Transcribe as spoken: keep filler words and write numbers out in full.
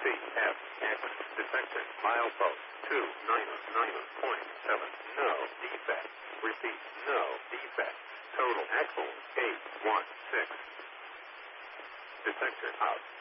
C F X detected. Milepost two nine nine point seven. No defect. Repeat. No defect. Total axle eight one six. Detector out.